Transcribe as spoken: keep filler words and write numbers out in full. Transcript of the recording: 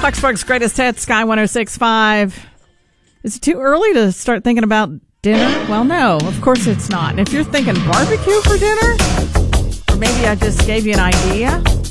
Foxburg's Greatest Hits, Sky one oh six point five. Is it too early to start thinking about dinner? Well, no, of course it's not. And if you're thinking barbecue for dinner, or maybe I just gave you an idea,